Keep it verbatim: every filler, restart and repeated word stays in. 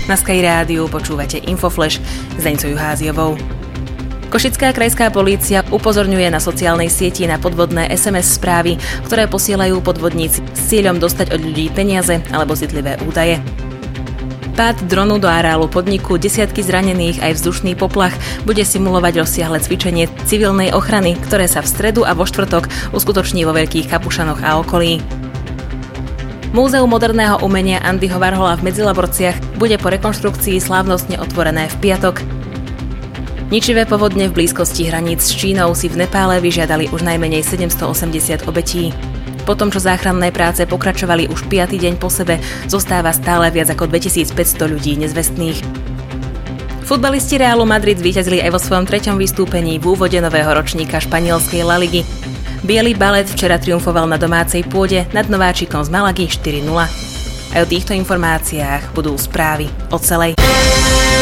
Na Sky Rádiu počúvate Infoflash s Deňcou Juháziovou. Košická krajská polícia upozorňuje na sociálnej sieti na podvodné es em es správy, ktoré posielajú podvodníci s cieľom dostať od ľudí peniaze alebo citlivé údaje. Pád dronu do areálu podniku, desiatky zranených aj vzdušný poplach bude simulovať rozsiahle cvičenie civilnej ochrany, ktoré sa v stredu a vo štvrtok uskutoční vo Veľkých Kapušanoch a okolí. Múzeum moderného umenia Andyho Warhola v Medzilaborciach bude po rekonštrukcii slávnostne otvorené v piatok. Ničivé povodne v blízkosti hraníc s Čínou si v Nepále vyžiadali už najmenej sedemstoosemdesiat obetí. Po tom, čo záchranné práce pokračovali už piaty deň po sebe, zostáva stále viac ako dvetisícpäťsto ľudí nezvestných. Futbalisti Realu Madrid zvíťazili aj vo svojom treťom vystúpení v úvode nového ročníka španielskej La Ligy. Biely balet včera triumfoval na domácej pôde nad nováčikom z Malagy štyri nula. Aj o týchto informáciách budú správy o celej.